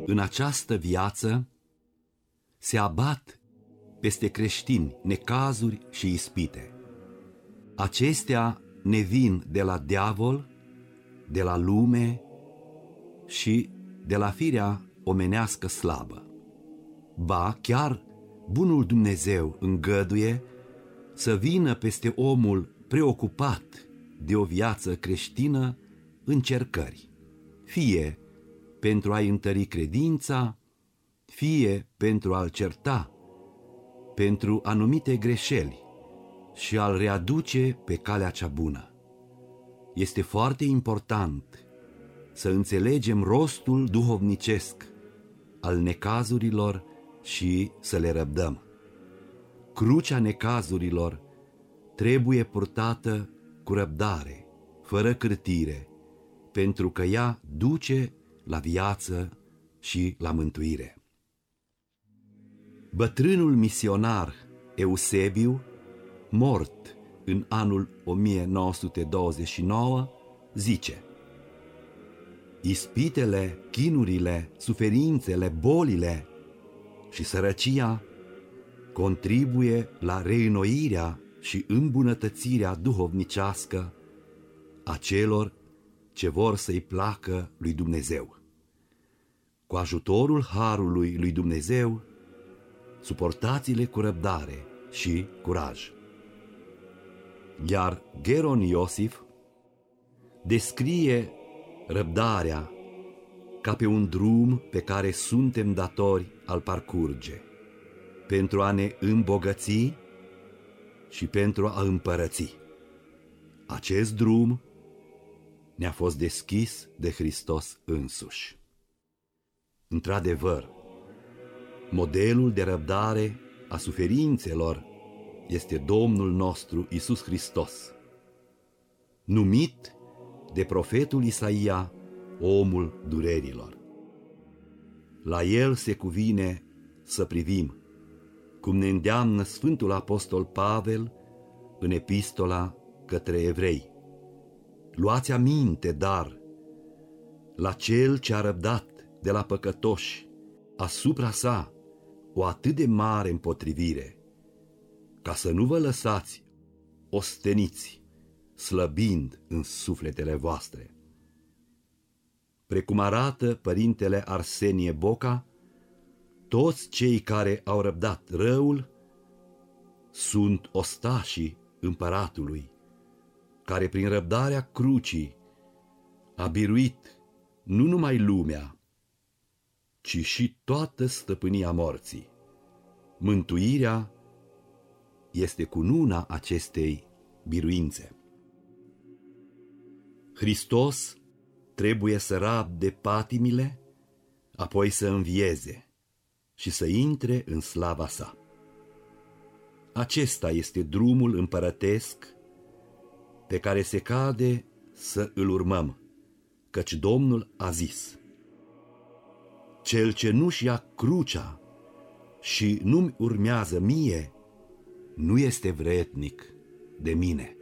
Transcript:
În această viață se abat peste creștini necazuri și ispite. Acestea ne vin de la diavol, de la lume și de la firea omenească slabă. Ba, chiar bunul Dumnezeu îngăduie să vină peste omul preocupat de o viață creștină încercări, fie pentru a-i întări credința, fie pentru a-l certa, pentru anumite greșeli și a-l readuce pe calea cea bună. Este foarte important să înțelegem rostul duhovnicesc al necazurilor și să le răbdăm. Crucea necazurilor trebuie purtată cu răbdare, fără cârtire, pentru că ea duce la viață și la mântuire. Bătrânul misionar Eusebiu, mort în anul 1929, zice: ispitele, chinurile, suferințele, bolile și sărăcia contribuie la reînnoirea și îmbunătățirea duhovnicească a celor ce vor să-i placă lui Dumnezeu. Cu ajutorul harului lui Dumnezeu, suportați-le cu răbdare și curaj. Iar Geron Iosif descrie răbdarea ca pe un drum pe care suntem datori al parcurge, pentru a ne îmbogăți și pentru a împărăți. Acest drum ne-a fost deschis de Hristos însuși. Într-adevăr, modelul de răbdare a suferințelor este Domnul nostru Iisus Hristos, numit de profetul Isaia omul durerilor. La el se cuvine să privim, cum ne îndeamnă Sfântul Apostol Pavel în epistola către evrei. Luați aminte, dar, la cel ce a răbdat de la păcătoși asupra sa o atât de mare împotrivire, ca să nu vă lăsați osteniți, slăbind în sufletele voastre. Precum arată părintele Arsenie Boca, toți cei care au răbdat răul sunt ostașii împăratului, care prin răbdarea crucii a biruit nu numai lumea, ci și toată stăpânia morții. Mântuirea este cununa acestei biruințe. Hristos trebuie să rabde patimile, apoi să învieze și să intre în slava sa. Acesta este drumul împărătesc pe care se cade să îl urmăm, căci Domnul a zis: cel ce nu-și ia crucea și nu-mi urmează mie, nu este vrednic de mine.